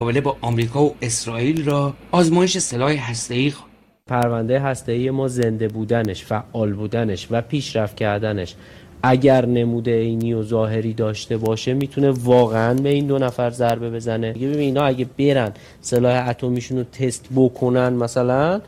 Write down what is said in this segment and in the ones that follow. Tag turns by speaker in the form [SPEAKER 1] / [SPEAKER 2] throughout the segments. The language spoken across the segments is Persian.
[SPEAKER 1] مقابله با آمریکا و اسرائیل را آزمایش سلاح هسته‌ای خواند.
[SPEAKER 2] پرونده هسته‌ای ما زنده بودنش، فعال بودنش و پیشرفت کردنش اگر نموده عینی و ظاهری داشته باشه میتونه واقعا به این دو نفر ضربه بزنه. ببین اینا اگه برن سلاح اتمیشون رو تست بکنن مثلا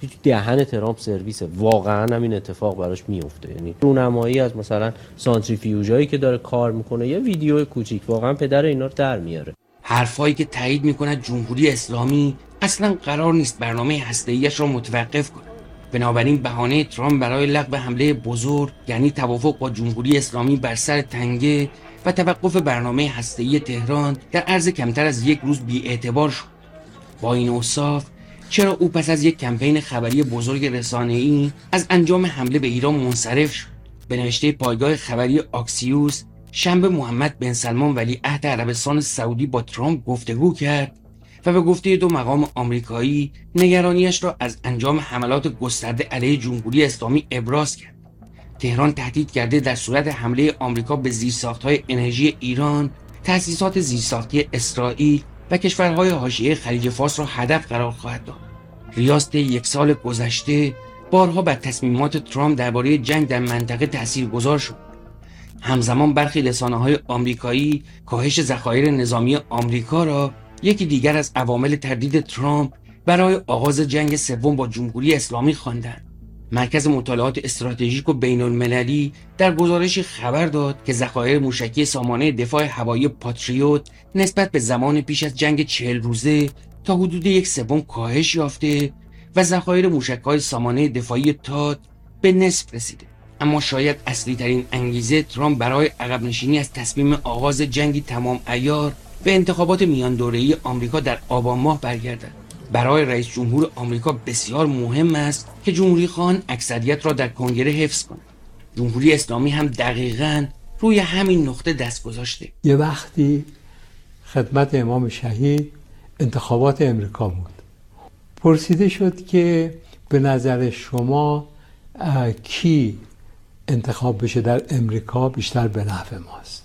[SPEAKER 2] دهن ترامپ سرویسه، واقعا همین اتفاق براش میفته. یعنی رونمایی از مثلا سانتریفیوژایی که داره کار میکنه، یه ویدیو کوچیک واقعا پدر اینا رو در میاره.
[SPEAKER 1] حرفایی که تایید میکند جمهوری اسلامی اصلا قرار نیست برنامه هسته‌ایش را متوقف کنه. بنابراین بهانه ترامپ برای لغو حمله بزرگ، یعنی توافق با جمهوری اسلامی بر سر تنگه و توقف برنامه هسته‌ای تهران در عرض کمتر از یک روز بی‌اعتبار شد. با این اوصاف چرا او پس از یک کمپین خبری بزرگ رسانه‌ای از انجام حمله به ایران منصرف شد؟ به نوشته پایگاه خبری آکسیوس، شنبه محمد بن سلمان ولیعهد عربستان سعودی با ترامپ گفتگو کرد و به گفته دو مقام آمریکایی نگرانیش را از انجام حملات گسترده علیه جمهوری اسلامی ابراز کرد. تهران تهدید کرده در صورت حمله آمریکا به زیرساخت‌های انرژی ایران، تأسیسات زیرساختی اسرائیل و کشورهای حاشیه خلیج فارس را هدف قرار خواهد داد. ریاست یک سال گذشته بارها بر تصمیمات ترامپ درباره جنگ در منطقه تاثیرگذار شد. همزمان برخی رسانه‌های آمریکایی کاهش ذخایر نظامی آمریکا را یکی دیگر از عوامل تردید ترامپ برای آغاز جنگ سوم با جمهوری اسلامی خواندند. مرکز مطالعات استراتژیک و بین‌المللی در گزارشی خبر داد که ذخایر موشکی سامانه دفاع هوایی پاتریوت نسبت به زمان پیش از جنگ 40 روزه تا حدود 1/3 کاهش یافته و ذخایر موشک‌های سامانه دفاعی تاد به نصف رسیده. اما شاید اصلی ترین انگیزه ترامپ برای عقب نشینی از تصمیم آغاز جنگی تمام عیار به انتخابات میان دوره‌ای آمریکا در آبان ماه برگردد. برای رئیس جمهور آمریکا بسیار مهم است که جمهوری خواهان اکثریت را در کنگره حفظ کند. جمهوری اسلامی هم دقیقاً روی همین نقطه دست گذاشته.
[SPEAKER 3] یه وقتی خدمت امام شهید انتخابات امریکا بود، پرسیده شد که به نظر شما کی انتخاب بشه در امریکا بیشتر به نفع ماست؟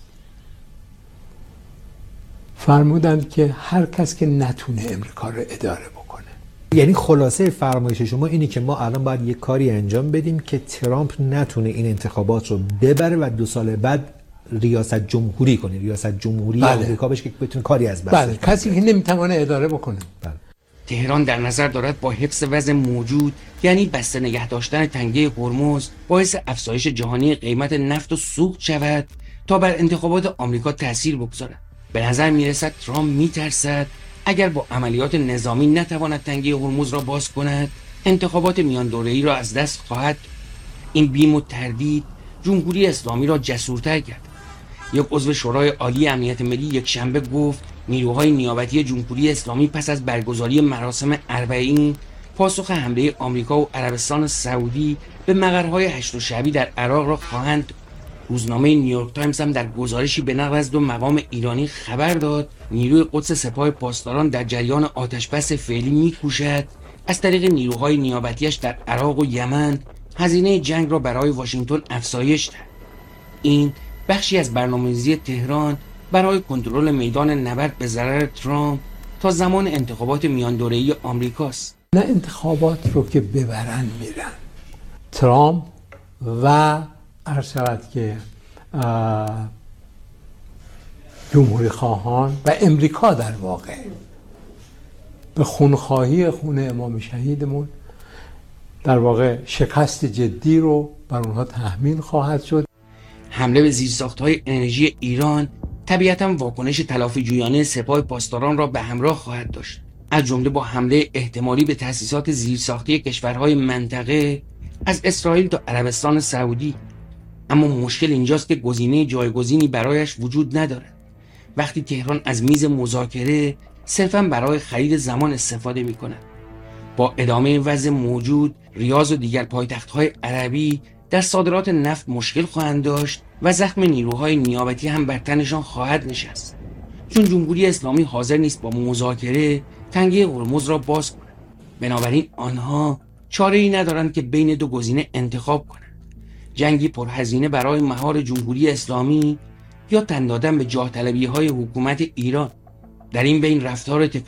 [SPEAKER 3] فرمودند که هر کس که نتونه امریکا رو اداره بکنه.
[SPEAKER 4] یعنی خلاصه فرمایش شما اینه که ما الان باید یک کاری انجام بدیم که ترامپ نتونه این انتخابات رو ببره و 2 سال بعد ریاست جمهوری کنه، ریاست جمهوری آمریکا بشه که بتونه کاری از بس
[SPEAKER 3] بله، کسی که نمیتونه اداره بکنه.
[SPEAKER 4] بله.
[SPEAKER 1] تهران در نظر دارد با حفظ وضع موجود، یعنی بسته نگه داشتن تنگه هرمز، باعث افزایش جهانی قیمت نفت و سوخت شود تا بر انتخابات آمریکا تأثیر بگذارد. به نظر میرسد ترامپ میترسد اگر با عملیات نظامی نتواند تنگه هرمز را باز کند، انتخابات میان دوره‌ای را از دست خواهد. این بیم و تردید جمهوری اسلامی را جسورتر کرد. یک عضو شورای عالی امنیت ملی یک شنبه گفت نیروهای نیابتی جمهوری اسلامی پس از برگزاری مراسم اربعین پاسخ حمله آمریکا و عربستان سعودی به مقرهای هشت شعبی در عراق را خواهند. روزنامه نیویورک تایمز هم در گزارشی به نقل از 2 مقام ایرانی خبر داد نیروی قدس سپاه پاسداران در جریان آتشبس فعلی می‌کوشد از طریق نیروهای نیابتیش در عراق و یمن هزینه جنگ را برای واشنگتن افزایش دهد. این بخشی از برنامه‌ریزی تهران برای کنترل میدان نبرد به ضرر ترامپ تا زمان انتخابات میان دوره‌ای آمریکاست.
[SPEAKER 3] نه انتخابات رو که ببرن میرن. ترامپ و عرض شود که جمهوری خواهان و امریکا در واقع به خونخواهی خون امام شهیدمون در واقع شکست جدی رو بر اونها تحمیل خواهد شد.
[SPEAKER 1] حمله به زیرساخت‌های انرژی ایران طبیعتاً واکنش تلافی جویانه سپاه پاسداران را به همراه خواهد داشت، از جمله با حمله احتمالی به تأسیسات زیرساختی کشورهای منطقه از اسرائیل تا عربستان سعودی. اما مشکل اینجاست که گزینه جایگزینی برایش وجود ندارد. وقتی تهران از میز مذاکره صرفاً برای خرید زمان استفاده می‌کند. با ادامه وضع موجود، ریاض و دیگر پایتخت‌های عربی در صادرات نفت مشکل خواهند داشت و زخم نیروهای نیابتی هم بر تنشان خواهد نشست، چون جمهوری اسلامی حاضر نیست با مذاکره تنگه هرمز را باز کند. بنابراین آنها چاره‌ای ندارند که بین 2 گزینه انتخاب کنند: جنگی پرهزینه برای مهار جمهوری اسلامی یا تن دادن به جاه طلبی‌های حکومت ایران. در این بین رفتار